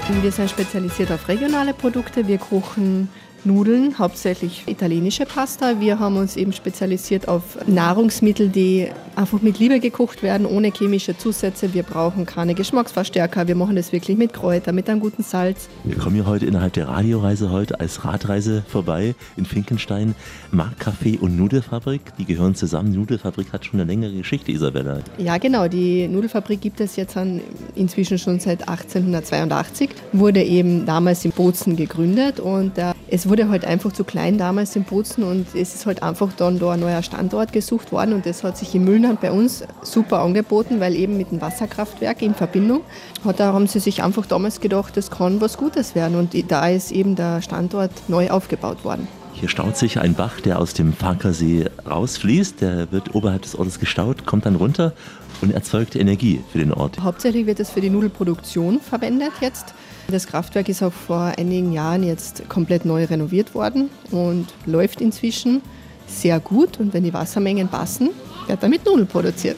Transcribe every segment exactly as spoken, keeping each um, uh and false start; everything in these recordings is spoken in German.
Wir sind spezialisiert auf regionale Produkte. Wir kochen Nudeln, hauptsächlich italienische Pasta. Wir haben uns eben spezialisiert auf Nahrungsmittel, die einfach mit Liebe gekocht werden, ohne chemische Zusätze. Wir brauchen keine Geschmacksverstärker. Wir machen das wirklich mit Kräuter, mit einem guten Salz. Wir kommen hier heute innerhalb der Radioreise heute als Radreise vorbei in Finkenstein. Marktcafé und Nudelfabrik, die gehören zusammen. Die Nudelfabrik hat schon eine längere Geschichte, Isabella. Ja, genau. Die Nudelfabrik gibt es jetzt an, inzwischen schon seit achtzehnhundertzweiundachtzig. Wurde eben damals in Bozen gegründet und äh, es wurde halt einfach zu klein damals in Bozen und es ist halt einfach dann da ein neuer Standort gesucht worden und das hat sich in Mühlnheim bei uns super angeboten, weil eben mit dem Wasserkraftwerk in Verbindung hat, da haben sie sich einfach damals gedacht, das kann was Gutes werden und da ist eben der Standort neu aufgebaut worden. Hier staut sich ein Bach, der aus dem Farkasee rausfließt, der wird oberhalb des Ortes gestaut, kommt dann runter und erzeugt Energie für den Ort. Hauptsächlich wird es für die Nudelproduktion verwendet jetzt. Das Kraftwerk ist auch vor einigen Jahren jetzt komplett neu renoviert worden und läuft inzwischen sehr gut. Und wenn die Wassermengen passen, wird damit Nudeln produziert.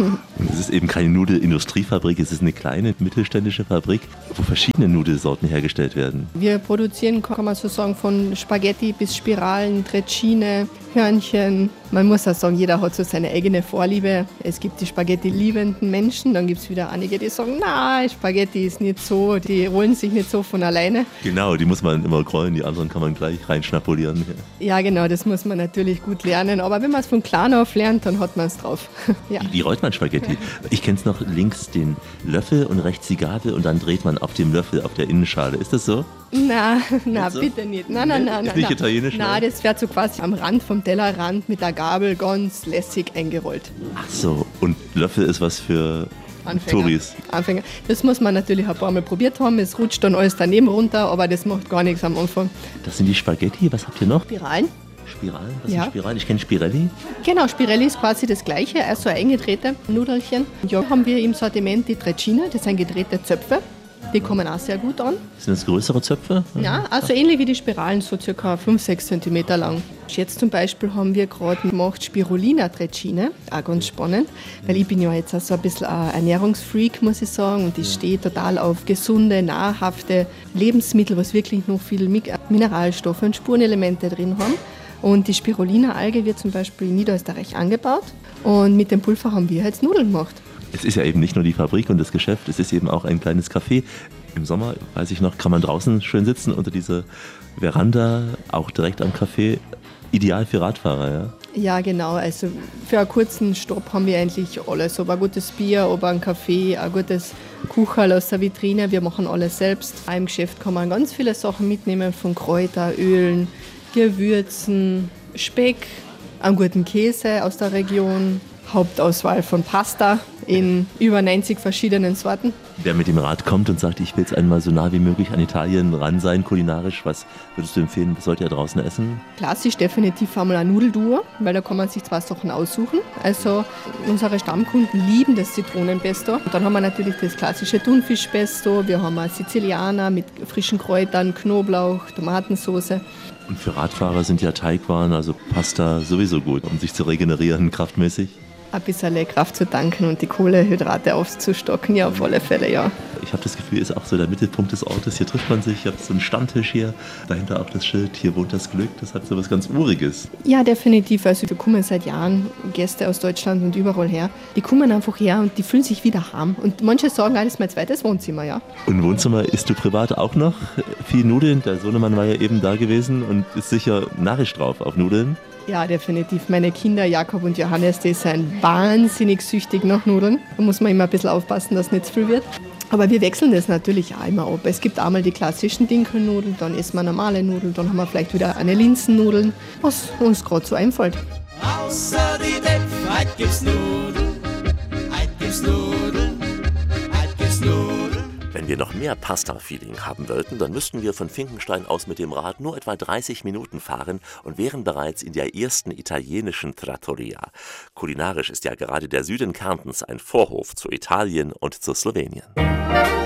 Es ist eben keine Nudelindustriefabrik, es ist eine kleine mittelständische Fabrik, wo verschiedene Nudelsorten hergestellt werden. Wir produzieren, kann man so sagen, von Spaghetti bis Spiralen, Trecine, Hörnchen. Man muss auch sagen, jeder hat so seine eigene Vorliebe. Es gibt die Spaghetti-liebenden Menschen, dann gibt es wieder einige, die sagen, nein, Spaghetti ist nicht so, die rollen sich nicht so von alleine. Genau, die muss man immer rollen, die anderen kann man gleich reinschnapulieren. Ja, genau, das muss man natürlich gut lernen, aber wenn man es von klein auf lernt, dann hat man es drauf. Ja. Wie, wie rollt man Spaghetti? Ich kenne es noch, links den Löffel und rechts die Gabel und dann dreht man auf dem Löffel auf der Innenschale. Ist das so? Nein, nein, so? bitte nicht. Nein, nein, nein. Ist nicht nein. italienisch? Nein, das wird so quasi am Rand vom Tellerrand mit der Gabel ganz lässig eingerollt. Ach so, und Löffel ist was für Anfänger. Touris? Anfänger. Das muss man natürlich ein paar Mal probiert haben. Es rutscht dann alles daneben runter, aber das macht gar nichts am Anfang. Das sind die Spaghetti. Was habt ihr noch? Spiralen. Spiralen? Was Ja. sind Spiralen? Ich kenne Spirelli. Genau, Spirelli ist quasi das Gleiche, also eingedrehte Nudelchen. Ja, haben wir im Sortiment die Trecine, das sind gedrehte Zöpfe. Die kommen auch sehr gut an. Sind das größere Zöpfe? Ja, also ähnlich wie die Spiralen, so circa fünf bis sechs Zentimeter lang. Jetzt zum Beispiel haben wir gerade gemacht Spirulina Trecine, auch ganz spannend, weil ich bin ja jetzt auch so ein bisschen ein Ernährungsfreak, muss ich sagen, und ich stehe total auf gesunde, nahrhafte Lebensmittel, was wirklich noch viel Mineralstoffe und Spurenelemente drin haben. Und die Spirulina-Alge wird zum Beispiel in Niederösterreich angebaut und mit dem Pulver haben wir jetzt Nudeln gemacht. Es ist ja eben nicht nur die Fabrik und das Geschäft, es ist eben auch ein kleines Café. Im Sommer, weiß ich noch, kann man draußen schön sitzen unter dieser Veranda, auch direkt am Café. Ideal für Radfahrer, ja? Ja, genau. Also für einen kurzen Stopp haben wir eigentlich alles. Ob ein gutes Bier, ob ein Kaffee, ein gutes Kucherl aus der Vitrine. Wir machen alles selbst. Auch im Geschäft kann man ganz viele Sachen mitnehmen, von Kräuter, Ölen, Gewürzen, Speck, einen guten Käse aus der Region. Hauptauswahl von Pasta in über neunzig verschiedenen Sorten. Wer mit dem Rad kommt und sagt, ich will jetzt einmal so nah wie möglich an Italien ran sein, kulinarisch, was würdest du empfehlen, was sollte er draußen essen? Klassisch definitiv einmal ein Nudelduo, weil da kann man sich zwei Sachen aussuchen. Also unsere Stammkunden lieben das Zitronenpesto. Und dann haben wir natürlich das klassische Thunfischpesto, wir haben ein Sizilianer mit frischen Kräutern, Knoblauch, Tomatensauce. Und für Radfahrer sind ja Teigwaren, also Pasta sowieso gut, um sich zu regenerieren, kraftmäßig. Ein bisschen Kraft zu tanken und die Kohlenhydrate aufzustocken, ja, auf alle Fälle, ja. Ich habe das Gefühl, ist auch so der Mittelpunkt des Ortes. Hier trifft man sich, ihr habt so einen Stammtisch hier, dahinter auch das Schild, hier wohnt das Glück, das hat so was ganz Uriges. Ja, definitiv. Also wir kommen seit Jahren Gäste aus Deutschland und überall her. Die kommen einfach her und die fühlen sich wieder heim. Und manche sagen, ah, das ist mein zweites Wohnzimmer, ja. Und Wohnzimmer isst du privat auch noch viel Nudeln? Der Sohnemann war ja eben da gewesen und ist sicher narrisch drauf auf Nudeln. Ja, definitiv. Meine Kinder, Jakob und Johannes, die sind wahnsinnig süchtig nach Nudeln. Da muss man immer ein bisschen aufpassen, dass nicht zu viel wird. Aber wir wechseln das natürlich auch immer ab. Es gibt einmal die klassischen Dinkelnudeln, dann essen wir normale Nudeln, dann haben wir vielleicht wieder eine Linsennudeln, was uns gerade so einfällt. Außer die Depp, heute gibt's Nudeln, heute gibt's Nudeln, heute gibt's Nudeln. Wenn wir noch mehr Pasta-Feeling haben wollten, dann müssten wir von Finkenstein aus mit dem Rad nur etwa dreißig Minuten fahren und wären bereits in der ersten italienischen Trattoria. Kulinarisch ist ja gerade der Süden Kärntens ein Vorhof zu Italien und zu Slowenien.